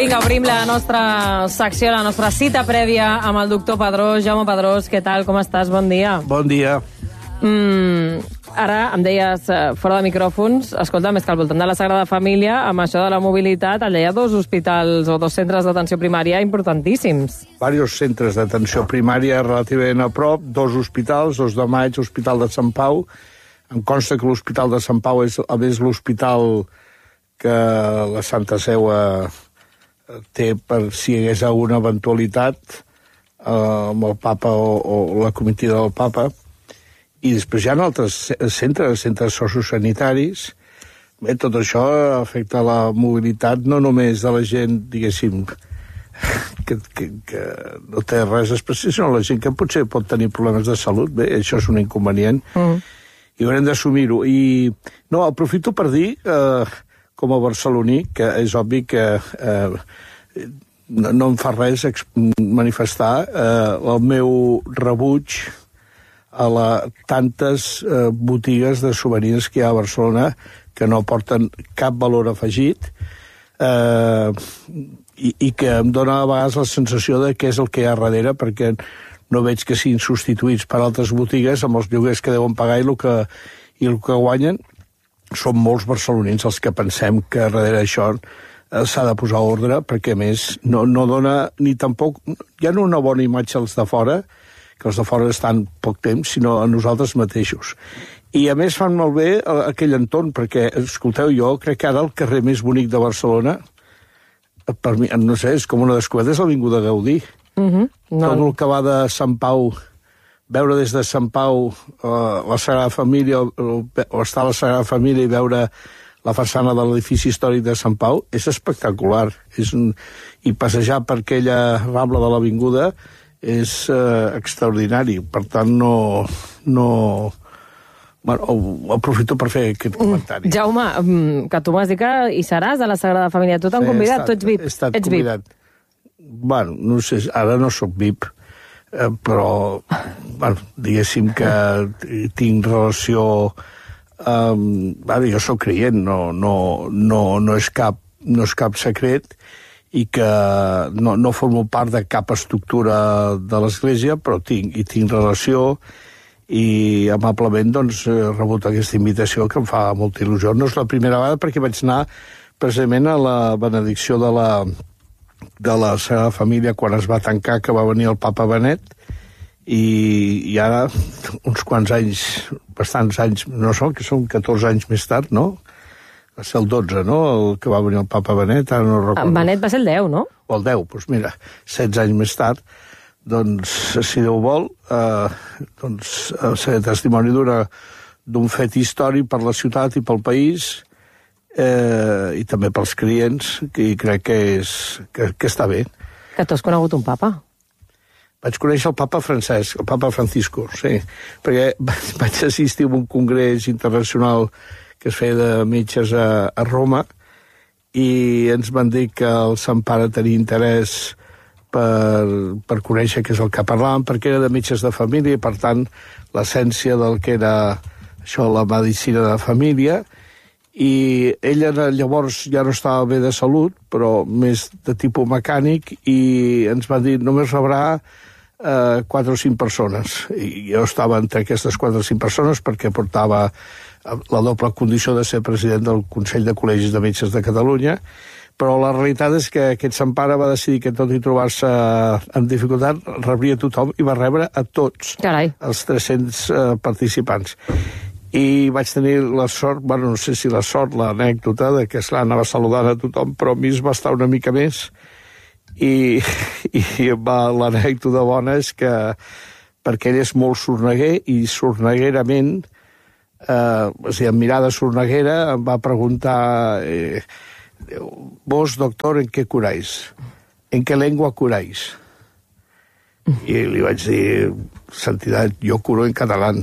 Vinga, obrim la nostra secció, la nostra cita prèvia amb el doctor Pedrós. Jaume Pedrós, què tal? Com estàs? Bon dia. Bon dia. Ara em deies, fora de micròfons, escolta, més que al voltant de la Sagrada Família, amb això de la mobilitat, allà hi ha 2 hospitals o 2 centres d'atenció primària importantíssims. Diversos centres d'atenció primària relativament a prop, 2 hospitals, 2 de Maig, l'Hospital de Sant Pau. Em consta que l'Hospital de Sant Pau és l'hospital que la Santa Seu té per si hi hagués alguna eventualitat amb el papa o la comitiva del papa. I després hi ha altres centres sociosanitaris. Bé, tot això afecta la mobilitat no només de la gent, diguéssim, que no té res especial, sinó la gent que potser pot tenir problemes de salut. Bé, això és un inconvenient i haurem d'assumir-ho. I no, aprofito per dir, com a barceloní, que és obvi que no em fa res manifestar el meu rebuig a tantes botigues de souvenirs que hi ha a Barcelona que no aporten cap valor afegit i que em dona a vegades la sensació de què és el que hi ha darrere, perquè no veig que siguin substituïts per altres botigues amb els lloguers que deuen pagar i el que guanyen. Som molts barcelonins els que pensem que darrere d'això s'ha de posar ordre, perquè a més no dona ni tampoc... Hi ha una bona imatge als de fora, que els de fora estan poc temps, sinó a nosaltres mateixos. I a més fan molt bé aquell entorn, perquè, escolteu, jo crec que ara el carrer més bonic de Barcelona, per mi, no sé, és com una descoberta, és l'Avinguda Gaudí. Tot el que va de Sant Pau, veure des de Sant Pau la Sagrada Família, o estar a la Sagrada Família i veure la façana de l'edifici històric de Sant Pau, és espectacular. I passejar per aquella rambla de l'Avinguda és extraordinari. Per tant, Bueno, aprofito per fer aquest comentari. Jaume, que tu m'has dit que hi seràs a la Sagrada Família. Tu t'han convidat? Tu ets VIP? He estat convidat. Bueno, no sé, ara no sóc VIP, però, bueno, diguéssim que tinc relació... jo sóc creient, no és cap secret, i que no formo part de cap estructura de l'Església, però tinc relació, i amablement doncs, he rebut aquesta invitació que em fa molta il·lusió. No és la primera vegada, perquè vaig anar precisament a la benedicció de la Sagrada Família quan es va tancar, que va venir el papa Benet, i ara, uns quants anys, bastants anys, no sé, que són 14 anys més tard, no? Va ser el 12, no?, el que va venir el papa Benet, ara no recordo. Benet va ser el 10, no? O el 10, doncs mira, 16 anys més tard, doncs, si Déu vol, doncs, seré testimoni d'un fet històric per la ciutat i pel país, i també pels clients, i crec que està bé. Que tu has conegut un papa? Vaig conèixer el papa Francesc, el papa Francisco, sí, perquè vaig assistir a un congrés internacional que es feia de metges a Roma, i ens van dir que el Sant Pare tenia interès per conèixer què és el que parlàvem, perquè era de metges de família, i per tant l'essència del que era això, la medicina de família, i ell llavors ja no estava bé de salut, però més de tipus mecànic, i ens van dir només rebrà 4 o 5 persones, i jo estava entre aquestes 4 o 5 persones perquè portava la doble condició de ser president del Consell de Col·legis de Metges de Catalunya, però la realitat és que aquest Sant Pare va decidir que tot i trobar-se en dificultat rebria tothom, i va rebre a tots. Carai. Els 300 participants. I vaig tenir la sort, bueno, no sé si la sort, l'anècdota de que anava saludant a tothom, però a mi es va estar una mica més, i l'anècdota bona és que, perquè ell és molt sorneguer, i sorneguerament, amb mirada sorneguera, em va preguntar... Vos, doctor, ¿en qué curáis? ¿En qué lengua curáis? I li vaig dir, santidad, jo curo en català,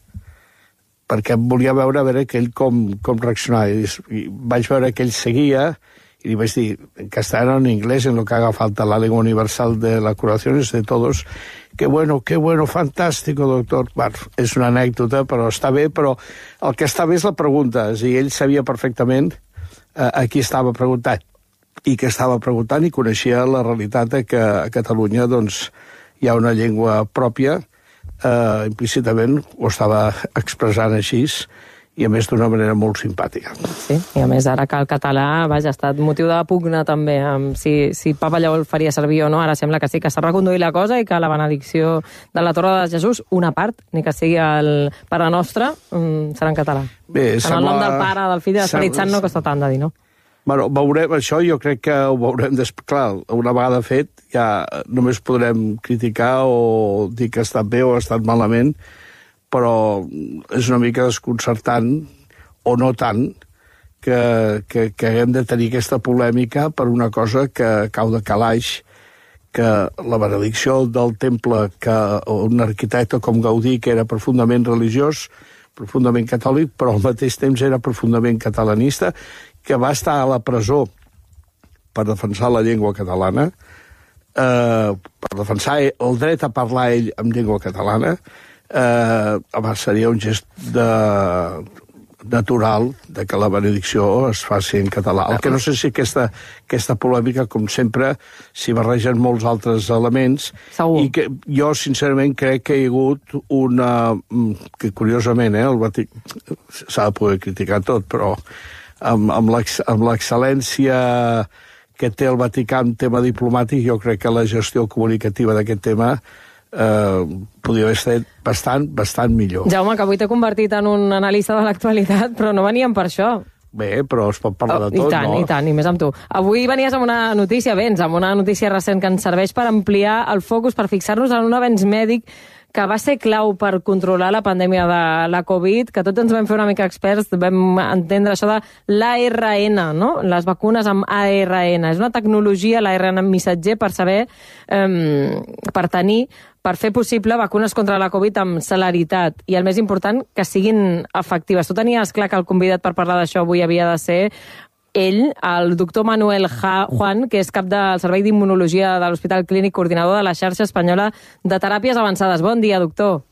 perquè em volia veure que ell com reaccionava. I vaig veure que ell seguia, y le iba a decir en castellano, en inglés, en lo que haga falta, la lengua universal de la curación es de todos. Qué bueno, fantástico, doctor. Bueno, és una anècdota, però està bé, però el que està bé és la pregunta. I ell sabia perfectament a qui estava preguntant. i que estava preguntant i coneixia la realitat que a Catalunya doncs, hi ha una llengua pròpia, implícitament ho estava expressant així, i a més d'una manera molt simpàtica. Sí, i a més ara que el català, vaja, ha estat motiu de pugna també, si Papa Lleó el faria servir o no, ara sembla que sí, que s'ha reconduït la cosa i que la benedicció de la Torre de Jesús, una part, ni que sigui el Pare Nostre, serà en català. Bé, en el nom del Pare, del Fill i de l'Esperit Sant no costa tant de dir, no? Bueno, veurem això, jo crec que ho veurem després. Clar, una vegada fet, ja només podrem criticar o dir que ha estat bé o ha estat malament, però és una mica desconcertant, o no tant, que haguem de tenir aquesta polèmica per una cosa que cau de calaix, que la benedicció del temple, que un arquitecte com Gaudí, que era profundament religiós, profundament catòlic, però al mateix temps era profundament catalanista, que va estar a la presó per defensar la llengua catalana, per defensar el dret a parlar ell en llengua catalana, seria un gest natural de que la benedicció es faci en català. El que no sé si aquesta polèmica, com sempre, s'hi barregen molts altres elements. Segur. I que jo, sincerament, crec que hi ha hagut una... que, curiosament, el Vaticà... s'ha de poder criticar tot, però amb l'excel·lència que té el Vaticà en tema diplomàtic, jo crec que la gestió comunicativa d'aquest tema podria haver estat bastant millor. Jaume, que avui t'he convertit en un analista de l'actualitat, però no veníem per això. Bé, però es pot parlar de tot, no? I tant, i més amb tu. Avui venies amb una notícia, amb una notícia recent que ens serveix per ampliar el focus, per fixar-nos en un avenç mèdic que va ser clau per controlar la pandèmia de la Covid, que tots ens vam fer una mica experts, vam entendre això de l'ARN, no? Les vacunes amb ARN. És una tecnologia, l'ARN missatger, per saber, per fer possible vacunes contra la Covid amb celeritat. I el més important, que siguin efectives. Tu tenies clar que el convidat per parlar d'això avui havia de ser ell, el doctor Manuel Juan, que és cap del Servei d'Immunologia de l'Hospital Clínic, coordinador de la xarxa espanyola de teràpies avançades. Bon dia, doctor.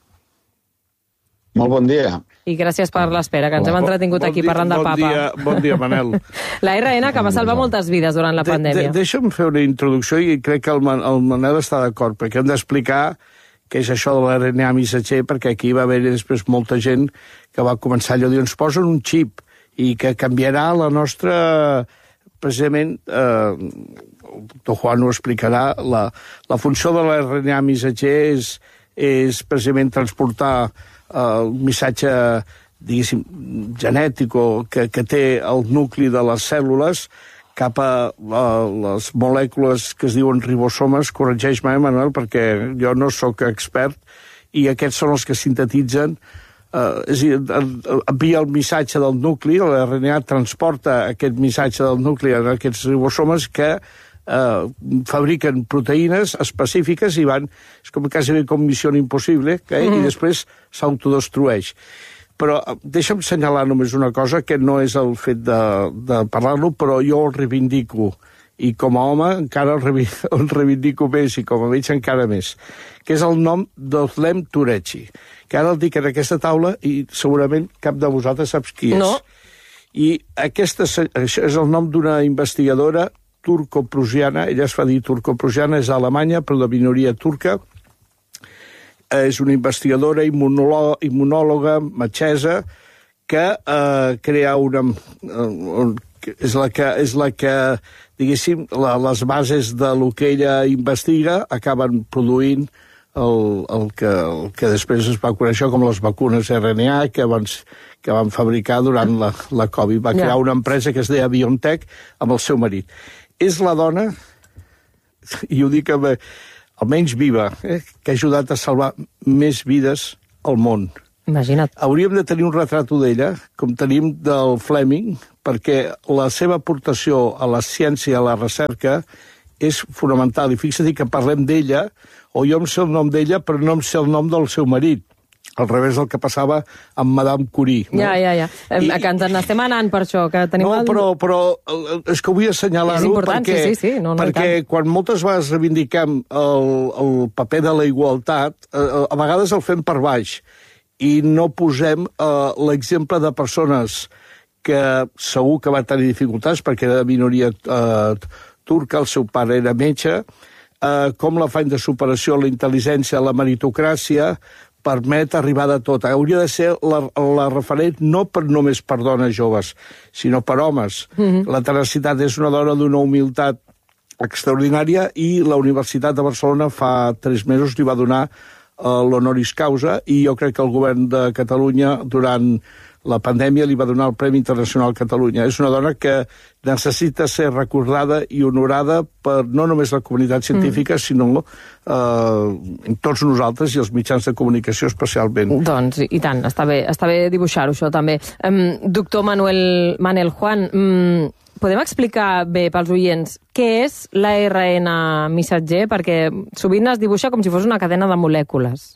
Molt bon dia. I gràcies per l'espera, que ens hem entretingut aquí parlant de papa. Bon dia, Manel. L'ARN, que va salvar moltes vides durant la pandèmia. Deixa'm fer una introducció i crec que el Manel està d'acord, perquè hem d'explicar què és això de l'RNA missatger, perquè aquí va haver després molta gent que va començar allò a dir, ens posen un xip i que canviarà la nostra... Precisament, el doctor Juan ho explicarà, la funció de l'RNA missatger és precisament transportar el missatge, diguéssim, genètic que té el nucli de les cèl·lules cap a les molècules que es diuen ribosomes. Corregeix-me, Manuel, perquè jo no sóc expert, i aquests són els que sintetitzen, és a dir, envia el missatge del nucli, l'RNA transporta aquest missatge del nucli en aquests ribosomes que fabriquen proteïnes específiques i van, és quasi com Missió Impossible, i després s'autodestrueix. Però deixa'm assenyalar només una cosa, que no és el fet de parlar-lo, però jo el reivindico, i com a home encara el reivindico més, i com a metge encara més, que és el nom d'Özlem Türeci, que ara el dic en aquesta taula i segurament cap de vosaltres saps qui és. No. I això és el nom d'una investigadora turco-prusiana, ella es fa dir turco-prusiana, és alemanya, però de minoria turca. És una investigadora, immunòloga, metgessa, que crea una... és la que, diguéssim, les bases de lo que ella investiga acaben produint el que després es va conèixer com les vacunes RNA que van fabricar durant la Covid. Va crear una empresa que es deia BioNTech amb el seu marit. És la dona, i ho dic almenys viva, que ha ajudat a salvar més vides al món. Imagina't. Hauríem de tenir un retrat d'ella, com tenim del Fleming, perquè la seva aportació a la ciència i a la recerca és fonamental. I fixa't que parlem d'ella, o jo em sé el nom d'ella, però no em sé el nom del seu marit. Al revés del que passava amb Madame Curie. No? Ja. Que ens n'estem anant per això. Que tenim però és que vull assenyalar-ho perquè, perquè quan moltes vegades reivindiquem el paper de la igualtat, a vegades el fem per baix i no posem l'exemple de persones que segur que va tenir dificultats perquè era de minoria turca, el seu pare era metge, com l'afany de superació, la intel·ligència, la meritocràcia, permet arribar de tot. Hauria de ser la referent no només per dones joves, sinó per homes. La tenacitat és una dona d'una humilitat extraordinària i la Universitat de Barcelona fa 3 mesos li va donar l'honoris causa i jo crec que el govern de Catalunya durant la pandèmia li va donar el Premi Internacional Catalunya. És una dona que necessita ser recordada i honorada per no només la comunitat científica, sinó tots nosaltres i els mitjans de comunicació especialment. Doncs, i tant, està bé dibuixar-ho, això també. Doctor Manel Juan, podem explicar bé pels oients què és l'ARN missatger? Perquè sovint es dibuixa com si fos una cadena de molècules.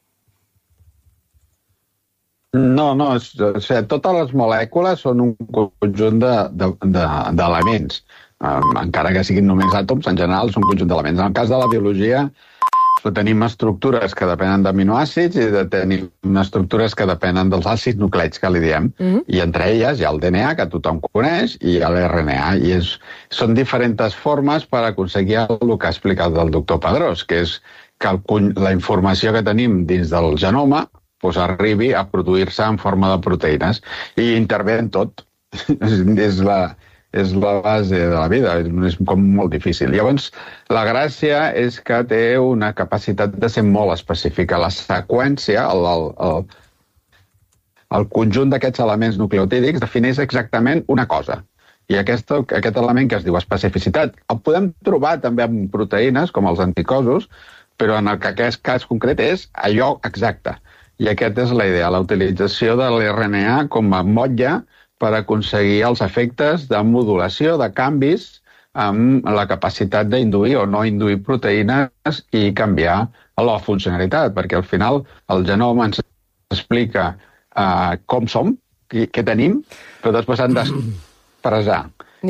No, o sigui, totes les molècules són un conjunt d'elements. Encara que siguin només àtoms, en general són un conjunt d'elements. En el cas de la biologia, tenim estructures que depenen d'aminoàcids i tenim estructures que depenen dels àcids nucleics, que li diem. I entre elles hi ha el DNA, que tothom coneix, i l'RNA. I són diferents formes per aconseguir el que ha explicat el doctor Pedrós, que és que la informació que tenim dins del genoma arribi a produir-se en forma de proteïnes i intervé en tot. És la base de la vida, és com molt difícil. Llavors, la gràcia és que té una capacitat de ser molt específica. La seqüència, el conjunt d'aquests elements nucleotídics defineix exactament una cosa. I aquest element que es diu especificitat el podem trobar també en proteïnes, com els anticossos, però en aquest cas concret és allò exacte. I aquesta és la idea, la utilització de l'RNA com a motlle per aconseguir els efectes de modulació, de canvis amb la capacitat d'induir o no induir proteïnes i canviar la funcionalitat, perquè al final el genoma ens explica com som, què tenim, però després han d'expressar.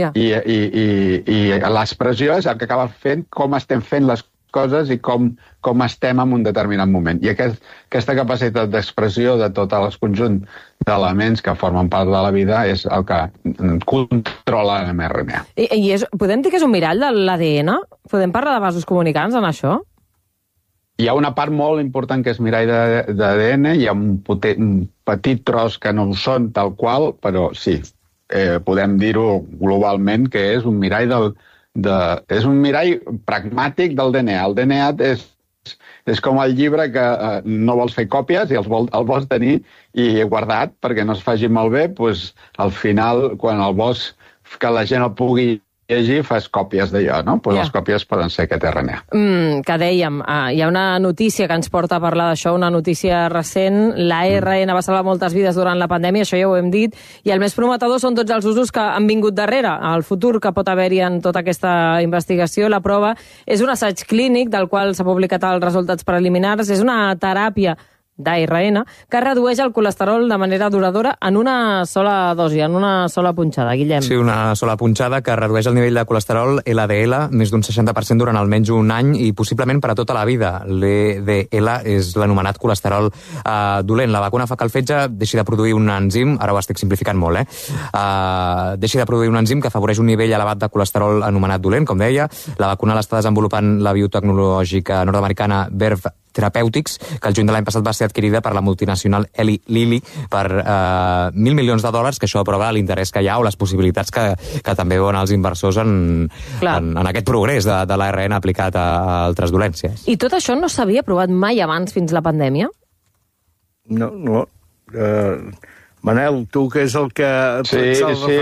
I l'expressió és el que acaba fent com estem fent les coses i com estem en un determinat moment. I aquesta capacitat d'expressió de tot el conjunt d'elements que formen part de la vida és el que controla l'mRNA. Podem dir que és un mirall de l'ADN? Podem parlar de vasos comunicants en això? Hi ha una part molt important que és mirall d'ADN, hi ha un petit tros que no ho són tal qual, però sí, podem dir-ho globalment que és un mirall és un mirall pragmàtic del DNA. El DNA és com el llibre que no vols fer còpies i el vols tenir i guardat perquè no es faci malbé, doncs al final, quan el vols que la gent el pugui llegir, fas còpies d'allò, no? Les còpies poden ser aquest RNA. Que dèiem, hi ha una notícia que ens porta a parlar d'això, una notícia recent. L'ARN va salvar moltes vides durant la pandèmia, això ja ho hem dit, i el més prometedor són tots els usos que han vingut darrere, el futur que pot haver-hi en tota aquesta investigació. La prova és un assaig clínic del qual s'ha publicat els resultats preliminars, és una teràpia d'ARN que redueix el colesterol de manera duradora en una sola dosi, en una sola punxada, Guillem. Sí, una sola punxada que redueix el nivell de colesterol LDL més d'un 60% durant almenys un any i possiblement per a tota la vida. LDL és l'anomenat colesterol dolent. La vacuna fa que el fetge deixi de produir un enzim, ara ho estic simplificant molt, deixi de produir un enzim que afavoreix un nivell elevat de colesterol anomenat dolent, com deia. La vacuna l'està desenvolupant la biotecnològica nord-americana Verve Therapeutics, que el juny de l'any passat va ser adquirida per la multinacional Eli Lilly per $1.000 milions, que això aprova l'interès que hi ha o les possibilitats que també veuen els inversors en aquest progrés de l'ARN aplicat a altres dolències. I tot això no s'havia provat mai abans fins la pandèmia? No. Manel, tu que és el que... Sí,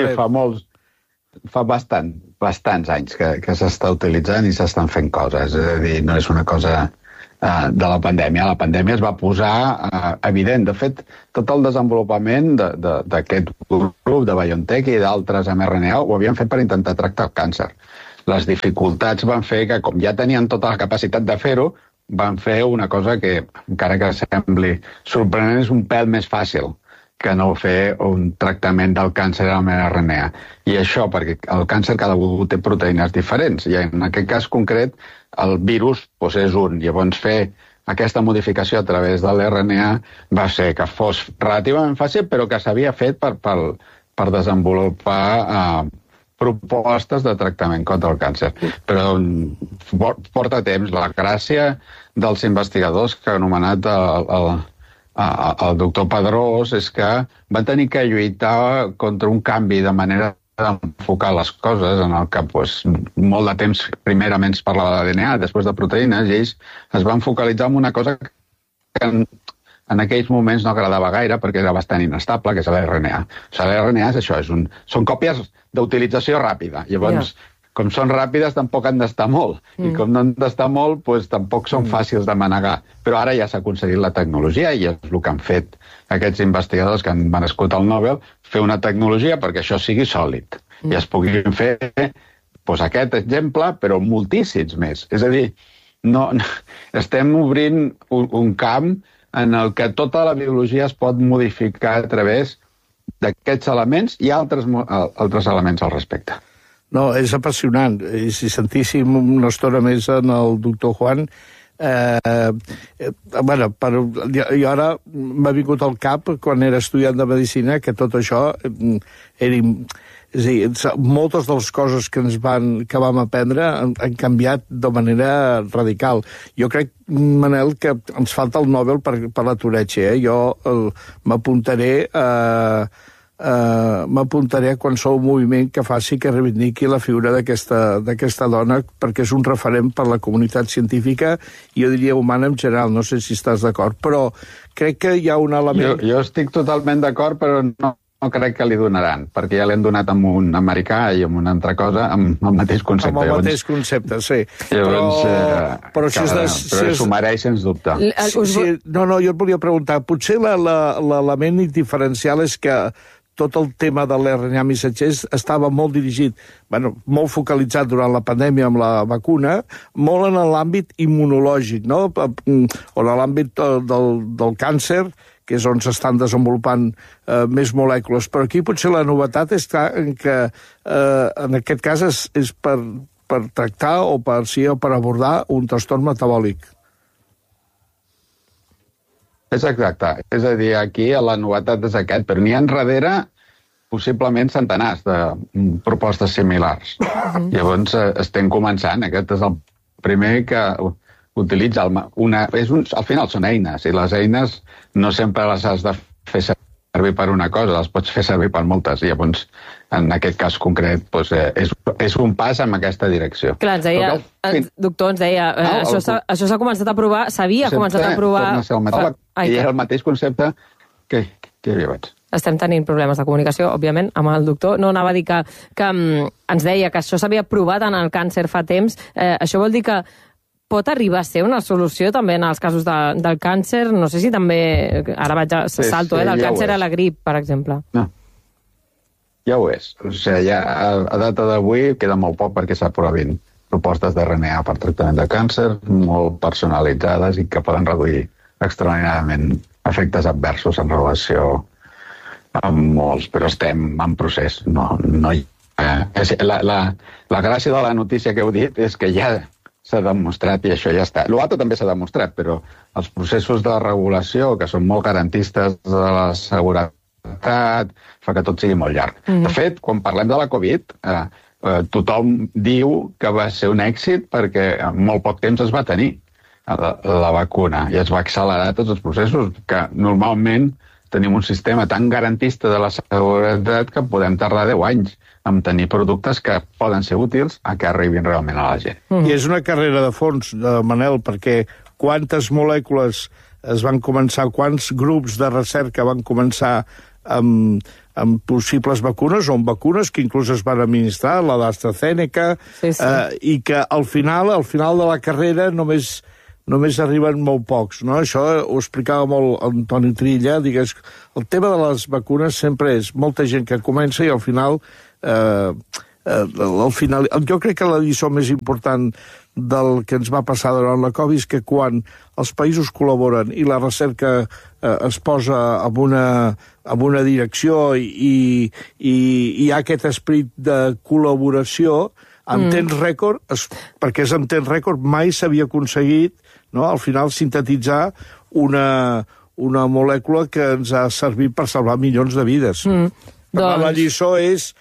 fa bastants anys que s'està utilitzant i s'estan fent coses. És a dir, no és una cosa de la pandèmia. La pandèmia es va posar evident. De fet, tot el desenvolupament d'aquest grup de BioNTech i d'altres mRNA ho havien fet per intentar tractar el càncer. Les dificultats van fer que, com ja tenien tota la capacitat de fer-ho, van fer una cosa que, encara que sembli sorprenent, és un pèl més fàcil que no fer un tractament del càncer amb mRNA. I això, perquè el càncer cada un té proteïnes diferents, i en aquest cas concret el virus és un. Llavors fer aquesta modificació a través de l'RNA va ser que fos relativament fàcil, però que s'havia fet per desenvolupar propostes de tractament contra el càncer. Però porta temps. La gràcia dels investigadors que ha anomenat el doctor Pedrós és que van tenir que lluitar contra un canvi de manera d'enfocar les coses, en el que molt de temps primerament es parlava de DNA, després de proteïnes, i ells es van focalitzar en una cosa que en aquells moments no agradava gaire perquè era bastant inestable, que és l'RNA. L'RNA és això, són còpies d'utilització ràpida. Llavors, com són ràpides, tampoc han d'estar molt. I com no han d'estar molt, tampoc són fàcils de manegar. Però ara ja s'ha aconseguit la tecnologia i és el que han fet aquests investigadors que han merescut el Nobel, fer una tecnologia perquè això sigui sòlid. I es puguin fer aquest exemple, però moltíssims més. És a dir, estem obrint un camp en el que tota la biologia es pot modificar a través d'aquests elements i altres elements al respecte. No, és apassionant. I si sentíssim una estona més en el doctor Juan, i ara m'ha vingut al cap, quan era estudiant de medicina, que tot això era... És a dir, moltes de les coses que vam aprendre han canviat de manera radical. Jo crec, Manel, que ens falta el Nobel per la Tourette. Jo m'apuntaré a qualsevol moviment que faci que reivindiqui la figura d'aquesta dona, perquè és un referent per la comunitat científica i jo diria humana en general. No sé si estàs d'acord, però crec que hi ha un element... Jo estic totalment d'acord, però no crec que li donaran, perquè ja l'hem donat amb un americà i amb una altra cosa, amb el mateix concepte. Amb el mateix concepte, sí. Però s'ho mereix, sens dubte. No, jo et volia preguntar, potser l'element diferencial és que tot el tema de l'RNA missatgers estava molt dirigit, molt focalitzat durant la pandèmia amb la vacuna, molt en l'àmbit immunològic, no? O en l'àmbit del càncer, que és on s'estan desenvolupant més molècules. Però aquí potser la novetat està en que en aquest cas és per tractar o per abordar un trastorn metabòlic. És exacte. És a dir, aquí la novetat és aquest, però n'hi ha darrere possiblement centenars de propostes similars. Llavors estem començant. Aquest és el primer que utilitza al final són eines, i les eines no sempre les has de fer servir per una cosa, les pots fer servir per moltes, i llavors en aquest cas concret és un pas en aquesta direcció. Clar, el doctor ens deia, això s'ha començat a provar, s'havia començat a provar... I era el mateix concepte que hi havia abans. Estem tenint problemes de comunicació, òbviament, amb el doctor. No, anava a dir que ens deia que això s'havia provat en el càncer fa temps. Això vol dir que pot arribar a ser una solució també en els casos del càncer? No sé si també... Ara vaig a salto, del càncer a la grip, per exemple. No. Ja ho és. O sigui, ja a data d'avui queda molt poc perquè s'aprovin propostes d'RNA per tractament de càncer molt personalitzades i que poden reduir extraordinàriament efectes adversos en relació amb molts, però estem en procés. La gràcia de la notícia que heu dit és que ja s'ha demostrat i això ja està. L'altre també s'ha demostrat, però els processos de regulació, que són molt garantistes de la seguretat, fa que tot sigui molt llarg. De fet, quan parlem de la Covid, tothom diu que va ser un èxit perquè en molt poc temps es va tenir la vacuna i es va accelerar tots els processos, que normalment tenim un sistema tan garantista de la seguretat que podem tardar 10 anys en tenir productes que poden ser útils a que arribin realment a la gent. I és una carrera de fons, Manel, perquè quantes molècules es van començar, quants grups de recerca van començar amb possibles vacunes o amb vacunes que inclús es van administrar, la d'AstraZeneca, i que al final de la carrera només arriben molt pocs, no? Això ho explicava molt Antoni Trilla, digues, el tema de les vacunes sempre és molta gent que comença i al final jo crec que la lliçó més important del que ens va passar durant la Covid és que quan els països col·laboren i la recerca es posa en una direcció i hi ha aquest esperit de col·laboració, en temps rècord, perquè és en temps rècord, mai s'havia aconseguit, no, al final sintetitzar una molècula que ens ha servit per salvar milions de vides. Per tant, la lliçó és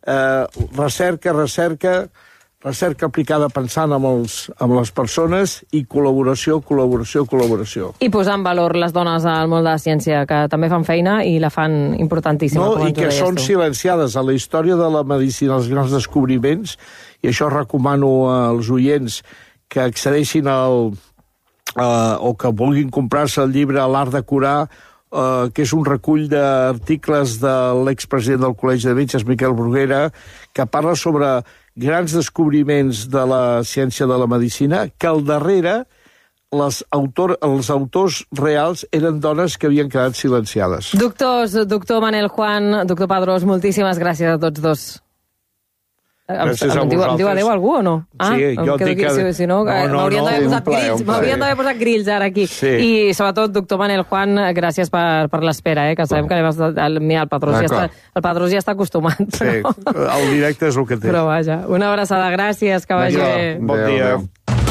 recerca aplicada pensant amb les persones i col·laboració. I posar en valor les dones al món de la ciència, que també fan feina i la fan importantíssima. No, i que són silenciades a la història de la medicina, els grans descobriments, i això recomano als oients que accedeixin o que vulguin comprar-se el llibre L'art de curar, que és un recull d'articles de l'expresident del Col·legi de Metges, Miquel Bruguera, que parla sobre grans descobriments de la ciència de la medicina, que al darrere els autors reals eren dones que havien quedat silenciades. Doctor Manel Juan, doctor Padrós, moltíssimes gràcies a tots dos. Gràcies a vosaltres. Em diu adéu algú o no? Sí, jo et dic que... Si no, m'haurien d'haver posat grills ara aquí. Sí. I sobretot, doctor Manel Juan, gràcies per l'espera, que sabem que el Padrós ja està acostumat. Sí, el directe és el que té. Però vaja, una abraçada, gràcies, que vagi bé. Bon dia.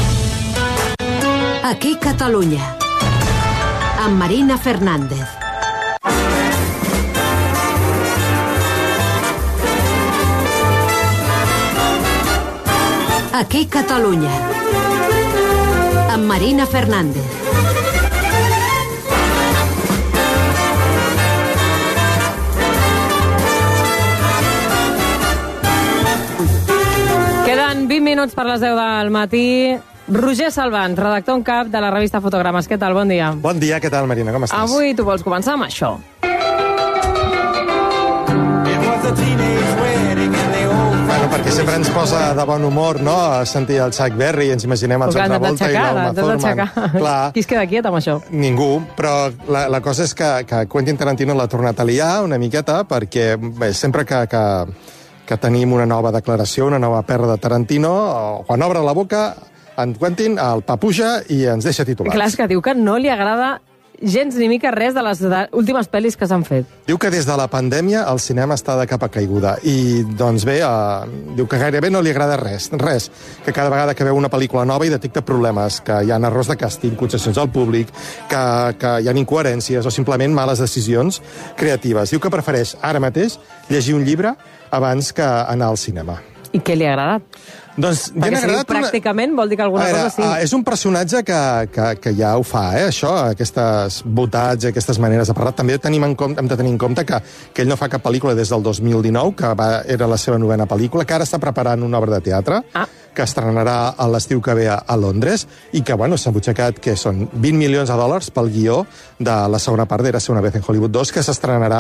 Aquí Catalunya, amb Marina Fernández. Aquí Catalunya, amb Marina Fernández. Queden 20 minuts per les 10 del matí. Roger Salvans, redactor en cap de la revista Fotogrames. Què tal? Bon dia. Bon dia, què tal, Marina? Com estàs? Avui tu vols començar amb això. Bueno, perquè sempre ens posa de bon humor, no?, sentir el Chuck Berry, ens imaginem el John Travolta i l'Alma Thurman. Clar, qui es queda quiet amb això? ningú, però la cosa és que Quentin Tarantino l'ha tornat a liar una miqueta, perquè bé, sempre que tenim una nova declaració, una nova perla de Tarantino, quan obre la boca, en Quentin el pa puja i ens deixa titulars. Clar, és que diu que no li agrada gens ni mica res de les últimes pel·lis que s'han fet. Diu que des de la pandèmia el cinema està de capa caiguda i, doncs bé, diu que gairebé no li agrada res, que cada vegada que veu una pel·lícula nova hi detecta problemes, que hi ha errors de càsting, concessions al públic, que hi ha incoherències o simplement males decisions creatives. Diu que prefereix ara mateix llegir un llibre abans que anar al cinema. I què li ha agradat? Doncs perquè si pràcticament vol dir que alguna cosa sí. És un personatge que ja ho fa, això, aquestes botats, aquestes maneres de parlar. També hem de tenir en compte que ell no fa cap pel·lícula des del 2019, que era la seva 9ª pel·lícula, que ara està preparant una obra de teatre, que estrenarà a l'estiu que ve a Londres, i que, bueno, s'ha butxacat, que són $20 milions pel guió de la segona part d'Érase una vez en Hollywood 2, que s'estrenarà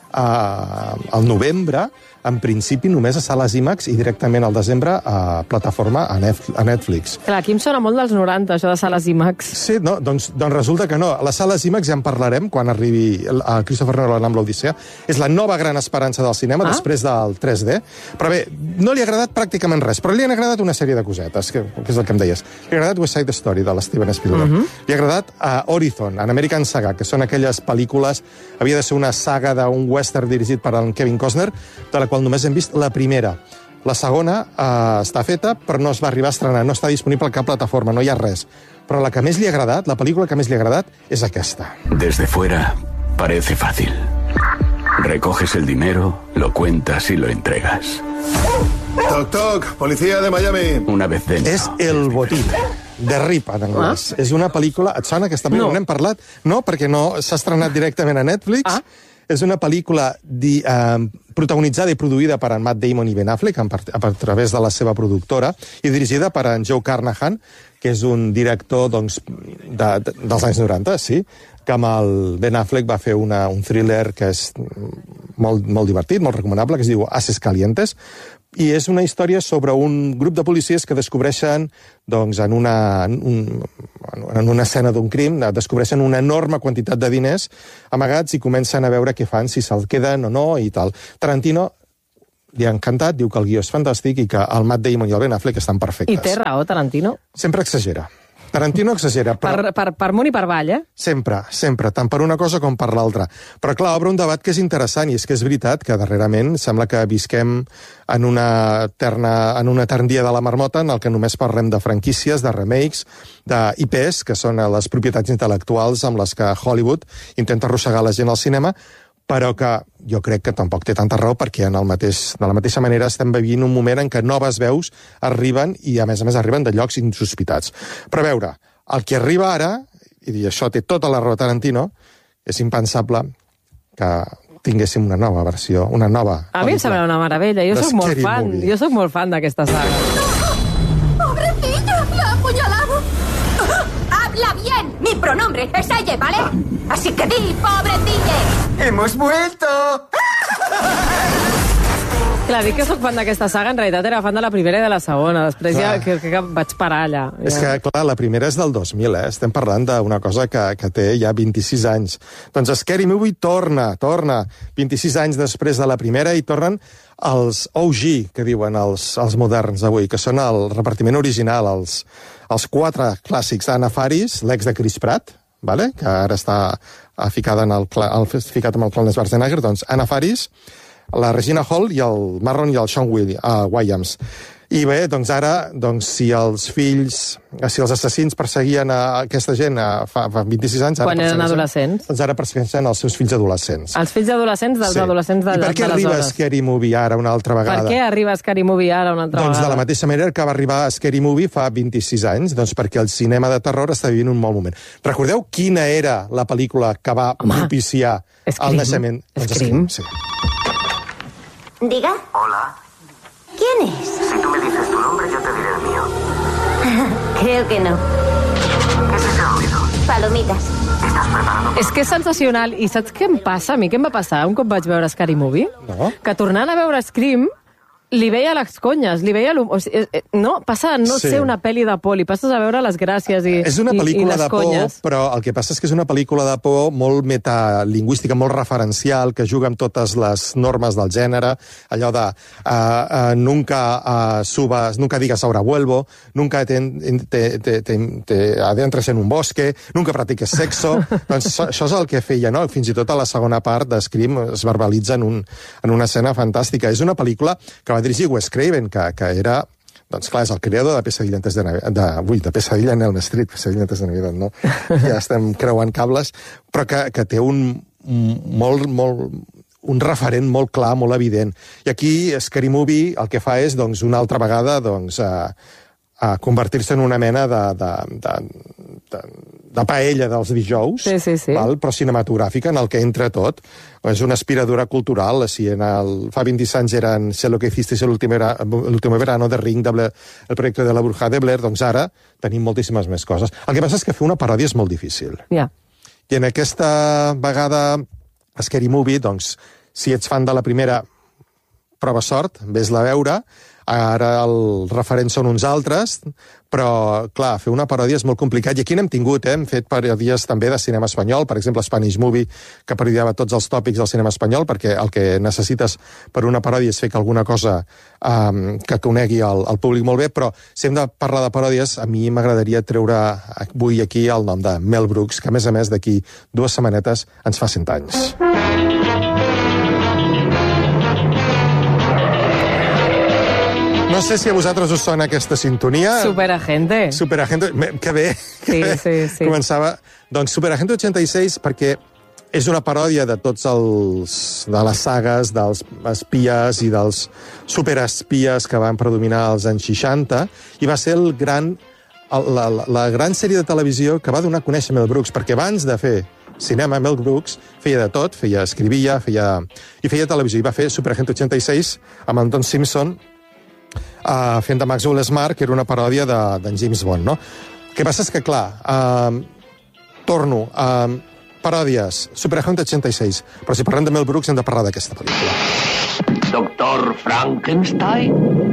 al novembre, en principi només a sales IMAX i directament al desembre a plataforma a Netflix. Clar, aquí em sona molt dels 90, això de sales IMAX. Sí, no, doncs resulta que no. A les sales IMAX ja en parlarem quan arribi a Christopher Nolan amb l'Odissea. És la nova gran esperança del cinema després del 3D. Però bé, no li ha agradat pràcticament res, però li han agradat una sèrie de cosetes, que és el que em deies. Li ha agradat West Side Story, de l'Steven Spielberg. Li ha agradat Horizon, en American Saga, que són aquelles pel·lícules... Havia de ser una saga d'un western dirigit per en Kevin Costner, de la qual només hem vist la primera. La segona està feta, però no es va arribar a estrenar, no està disponible a cap plataforma, no hi ha res. Però la que més li ha agradat, la pel·lícula que més li ha agradat, és aquesta. Desde fuera parece fácil. Recoges el dinero, lo cuentas y lo entregas. Toc, toc, policía de Miami. Una vez dentro. És El Botín, de Rip, en anglès. És una pel·lícula... Et sona aquesta pel·lícula? No. N'hem parlat? No, perquè no s'ha estrenat directament a Netflix. És una pel·lícula protagonitzada i produïda per en Matt Damon i Ben Affleck a través de la seva productora i dirigida per en Joe Carnahan, que és un director dels anys 90, sí, que amb el Ben Affleck va fer un thriller que és molt divertit, molt recomanable, que es diu Haces Calientes, i és una història sobre un grup de policies que descobreixen, doncs, en una escena d'un crim, descobreixen una enorme quantitat de diners amagats i comencen a veure què fan, si se'l queden o no, i tal. Tarantino li ha encantat, diu que el guió és fantàstic i que el Matt Damon i el Ben Affleck estan perfectes. I té raó, Tarantino? Sempre exagera. Tarantino exagera. Però... Per amunt i per avall, Sempre, tant per una cosa com per l'altra. Però clar, obre un debat que és interessant, i és que és veritat que darrerament sembla que visquem en un etern dia de la marmota en el que només parlem de franquícies, de remakes, d'IPs, que són les propietats intel·lectuals amb les que Hollywood intenta arrossegar la gent al cinema, però que jo crec que tampoc té tanta raó perquè de la mateixa manera estem vivint un moment en què noves veus arriben i, a més arriben de llocs insospitats. Però a veure, el que arriba ara, i això té tota la raó Tarantino, és impensable que tinguéssim una nova versió, una nova A mi em sembla una meravella, jo soc molt fan d'aquesta saga. ¡Pobrecillo! ¡La ha apuñalado! ¡Habla bien! Mi pronombre es ella, ¿vale? Así que di, pobrecille. ¡Hemos vuelto! Clar, dic que soc fan d'aquesta saga, en realitat era fan de la primera i de la segona. Després ja que vaig parar allà. És que, clar, la primera és del 2000, Estem parlant d'una cosa que té ja 26 anys. Doncs Scary Movie torna 26 anys després de la primera i tornen els OG, que diuen els moderns d'avui, que són el repartiment original, els 4 clàssics d'Anna Faris, l'ex de Chris Pratt, vale? Que ara està ficat amb el clan Schwarzenegger, doncs Anna Faris, la Regina Hall i el Marlon i el Sean Williams. I bé, doncs ara, si els assassins perseguien aquesta gent fa 26 anys... Quan eren adolescents. Doncs ara persegueixen els seus fills adolescents. Els fills adolescents dels adolescents d'aleshores. I per què arriba Scary Movie ara una altra vegada? Per què arriba Scary Movie ara una altra vegada? Doncs de la mateixa manera que va arribar Scary Movie fa 26 anys, doncs perquè el cinema de terror està vivint un molt moment. Recordeu quina era la pel·lícula que va propiciar el naixement? Scream. Sí. Diga. Hola. ¿Quién es? Si tú me dices tu nombre, yo te diré el mío. Creo que no. ¿Qué es ese ruido? Palomitas. ¿Estás preparado? És que és sensacional. I saps què em passa? A mi què em va passar un cop vaig veure Scary Movie? No. Que tornant a veure Scream, li veia les conyes, li veia... O sigui, no, passa a no ser una pel·li de por, li passes a veure les gràcies i les conyes. És una pel·lícula de por, però el que passa és que és una pel·lícula de por molt metalingüística, molt referencial, que juga amb totes les normes del gènere, allò de nunca subas, nunca digas ahora vuelvo, nunca te adentres en un bosque, nunca practiques sexo. Doncs això és el que feia, no? Fins i tot a la segona part de Scream es verbalitza en una escena fantàstica. És una pel·lícula que va dirigir Wes Craven, que era, doncs clar, és el creador de Pesadilla antes de Pesadilla en Elm Street, Pesadilla antes de Navidad, no? Ja estem creuant cables, però que té un referent molt clar, molt evident. I aquí Scary Movie el que fa és, doncs, una altra vegada, doncs, a convertir-se en una mena de paella dels dijous, però cinematogràfica, en el que entra tot. És una aspiradora cultural. Si fa 20 anys eren Sé lo que hicisteis el último verano, de Ring, el projecte de la Bruja de Blair, doncs ara tenim moltíssimes més coses. El que passa és que fer una paròdia és molt difícil. Ja. I en aquesta vegada Scary Movie, doncs, si ets fan de la primera, prova sort, ves-la a veure. Ara els referents són uns altres, però, clar, fer una paròdia és molt complicat. I aquí n'hem tingut, Hem fet paròdies també de cinema espanyol, per exemple, Spanish Movie, que parodiava tots els tòpics del cinema espanyol, perquè el que necessites per una paròdia és fer alguna cosa que conegui el públic molt bé, però si hem de parlar de paròdies, a mi m'agradaria treure avui aquí el nom de Mel Brooks, que a més d'aquí 2 setmanetes ens fa 100 anys. No sé si a vosaltres us sona aquesta sintonia. Superagente. Superagente, que bé. Sí. Començava. Doncs Superagente 86, perquè és una paròdia de tots de les sagues dels espies i dels superespies que van predominar als anys 60, i va ser la gran sèrie de televisió que va donar a conèixer Mel Brooks, perquè abans de fer cinema, Mel Brooks feia de tot, escrivia, feia televisió, i va fer Superagente 86 amb Anton Simpson, fent de Maxwell Smart, que era una paròdia d'en James Bond, no? El que passa és que, clar, torno a paròdies, Superagente 86, però si parlem de Mel Brooks hem de parlar d'aquesta pel·lícula. Doctor Frankenstein?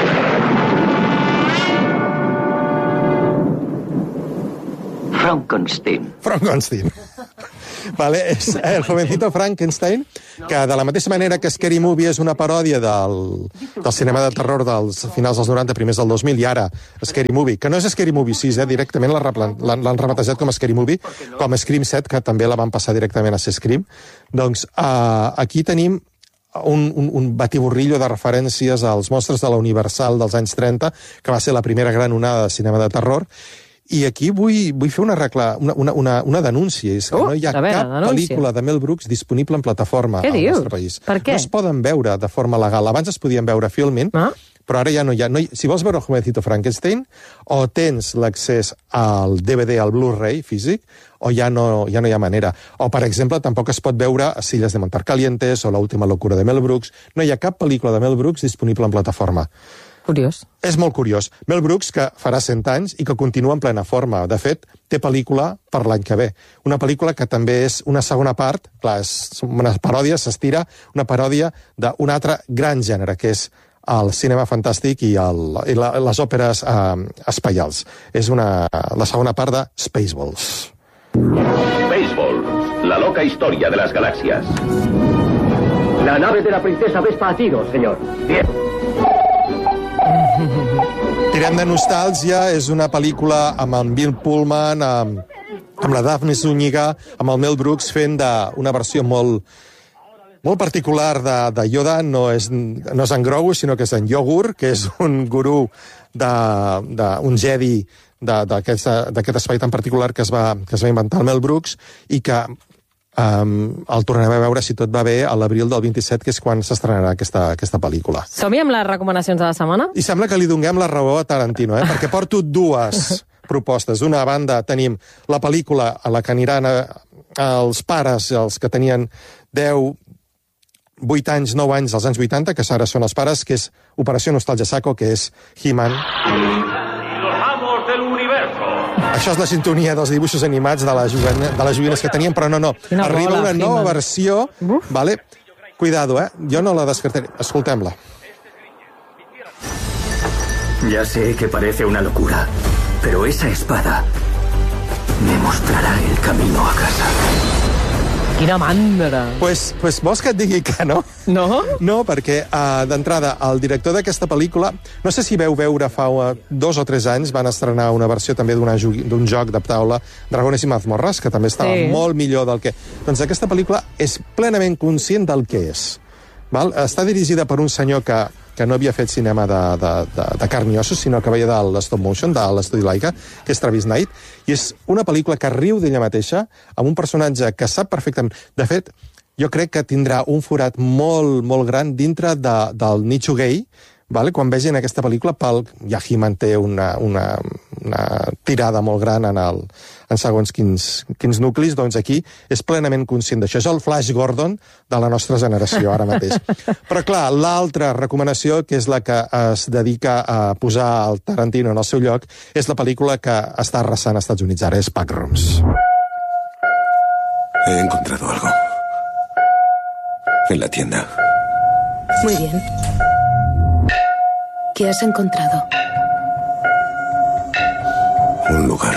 Frankenstein. Vale, és el jovencito Frankenstein, que de la mateixa manera que Scary Movie és una paròdia del cinema de terror dels finals dels 90, primers del 2000, i ara Scary Movie, que no és Scary Movie 6, directament l'han rebatejat com a Scary Movie, com a Scream 7, que també la van passar directament a ser Scream. Doncs aquí tenim un batiburrillo de referències als monstres de la Universal dels anys 30, que va ser la primera gran onada de cinema de terror, I aquí vull fer una denúncia, és que no hi ha cap pel·lícula de Mel Brooks disponible en plataforma al nostre país. Per què? No es poden veure de forma legal. Abans es podien veure Filmin, però ara ja no hi ha. Si vols veure Jovencito Frankenstein, o tens l'accés al DVD, al Blu-ray físic, o ja no hi ha manera. O, per exemple, tampoc es pot veure Sillas de Montar Calientes o La última locura de Mel Brooks. No hi ha cap pel·lícula de Mel Brooks disponible en plataforma. Curiós. És molt curiós. Mel Brooks, que farà 100 anys i que continua en plena forma. De fet, té pel·lícula per l'any que ve. Una pel·lícula que també és una segona part, clar, és una paròdia, s'estira, una paròdia d'un altre gran gènere, que és el cinema fantàstic i les òperes espaials. És la segona part de Spaceballs. Spaceballs, la loca historia de las galaxias. La nave de la princesa Vespa a tiro, señor. Bien. Tirem de nostàlgia, és una pel·lícula amb en Bill Pullman, amb la Daphne Zúñiga, amb el Mel Brooks fent una versió molt particular de Yoda. No és en Grogu, sinó que és en Yogur, que és un gurú d'un Jedi d'aquest espai tan particular que es va inventar el Mel Brooks i que el tornarem a veure, si tot va bé, a l'abril del 27, que és quan s'estrenarà aquesta pel·lícula. Som-hi amb les recomanacions de la setmana? I sembla que li donem la raó a Tarantino, perquè porto dues propostes. D'una banda tenim la pel·lícula a la que aniran els pares, els que tenien 10, 8 anys, 9 anys, als anys 80, que ara són els pares, que és Operació Nostàlgia Saco, que és He-Man. Això és la sintonia dels dibuixos animats de les joguines que teníem, però no. Arriba una nova versió, vale? Cuidado, jo no la descartaré. Escoltem-la. Ya sé que parece una locura, pero esa espada me mostrará el camino a casa. Quina mandra! Pues vols que et digui que no? No? No, perquè d'entrada el director d'aquesta pel·lícula, no sé si veu veure fa 2 o 3 anys, van estrenar una versió també d'un joc de taula, Dragones i Mazmorras, que també estava molt millor del que... Doncs aquesta pel·lícula és plenament conscient del que és. Val? Està dirigida per un senyor que no havia fet cinema de carn i ossos, sinó que veia de l'stop motion, de l'estudi Laika, que és Travis Knight, i és una pel·lícula que riu d'ella mateixa, amb un personatge que sap perfectament... De fet, jo crec que tindrà un forat molt, molt gran dintre del nicho gay, vale? Quan vegin aquesta pel·lícula, ja He-Man té una tirada molt gran en segons quins nuclis, doncs aquí és plenament conscient d'això. És el Flash Gordon de la nostra generació, ara mateix. Però clar, l'altra recomanació, que és la que es dedica a posar el Tarantino en el seu lloc, és la pel·lícula que està arrasant als Estats Units ara, és Backrooms. He encontrado algo. En la tienda. Muy bien. ¿Qué has encontrado? Un lugar.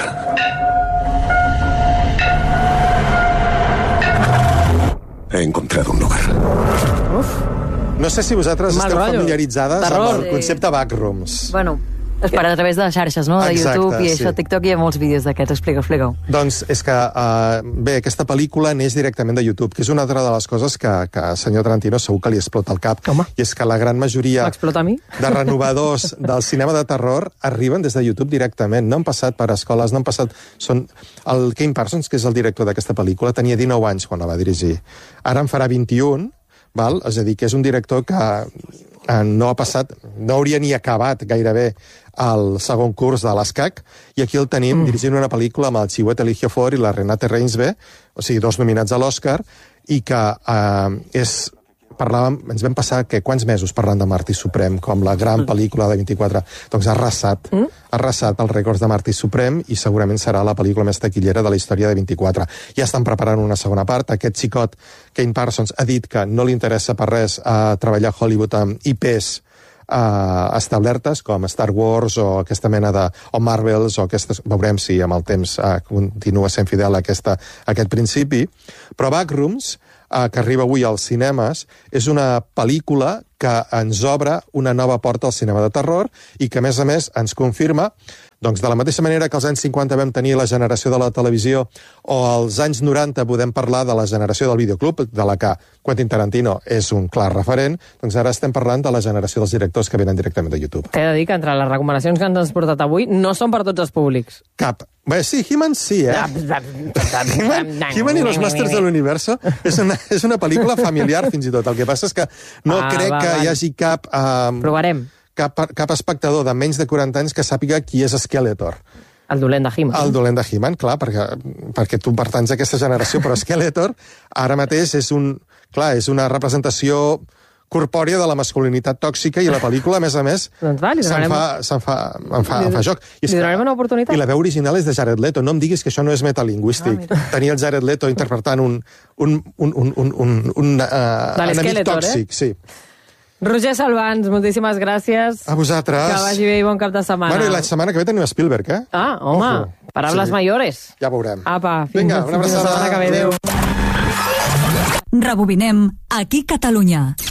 He encontrado un lugar. No sé si vosaltres esteu familiaritzades amb el concepte Backrooms. Bueno, és per a través de les xarxes, no? De YouTube i això, TikTok, hi ha molts vídeos d'aquests. Explica-ho. Doncs és que, bé, aquesta pel·lícula neix directament de YouTube, que és una altra de les coses que al senyor Tarantino segur que li explota el cap. I és que la gran majoria de renovadors del cinema de terror arriben des de YouTube directament. No han passat per escoles, no han passat... El Kane Parsons, que és el director d'aquesta pel·lícula, tenia 19 anys quan la va dirigir. Ara en farà 21, val? És a dir, que és un director que no ha passat, no hauria ni acabat gairebé el segon curs de l'ESCAC, i aquí el tenim dirigint una pel·lícula amb el Chiwetel Ejiofor i la Renate Reinsve, o sigui, 2 nominats a l'Oscar, i que ens vam passar quants mesos parlant de Martí Suprem, com la gran pel·lícula de 24. Doncs ha arrasat els rècords de Martí Suprem i segurament serà la pel·lícula més taquillera de la història de 24. Ja estan preparant una segona part. Aquest xicot, Kane Parsons, ha dit que no li interessa per res treballar a Hollywood amb IPs establertes, com Star Wars o aquesta mena o Marvels, o aquestes, veurem si amb el temps continua sent fidel a aquest principi. Però Backrooms, que arriba avui als cinemes, és una pel·lícula que ens obre una nova porta al cinema de terror i que, a més, ens confirma Doncs de la mateixa manera que als anys 50 vam tenir la generació de la televisió o als anys 90 podem parlar de la generació del videoclub, de la que Quentin Tarantino és un clar referent, doncs ara estem parlant de la generació dels directors que venen directament de YouTube. T'he de dir que entre les recomanacions que ens has portat avui no són per tots els públics. Cap. Bé, sí, He-Man sí, He-Man i los Masters de l'Universo és una pel·lícula familiar fins i tot. El que passa és que no crec que hi hagi cap... Provarem. Cap espectador de menys de 40 anys que sàpiga qui és Skeletor. El dolent de He-Man. El dolent de He-Man, clar, perquè tu pertanys a aquesta generació, però Skeletor ara mateix és una representació corpòrea de la masculinitat tòxica i la pel·lícula, a més, doncs va, em fa joc. Li donarem una oportunitat. I la veu original és de Jared Leto. No em diguis que això no és metalingüístic. Tenia el Jared Leto interpretant un enemic tòxic, sí. Roger Salvans, moltíssimes gràcies. A vosaltres. Que vagi bé i bon cap de setmana. Bueno, i la setmana que ve tenim Spielberg, eh? Ah, home, paraules mayores. Ja veurem. Apa, vinga, una abraçada. Setmana que ve, adéu. Rebobinem aquí Catalunya.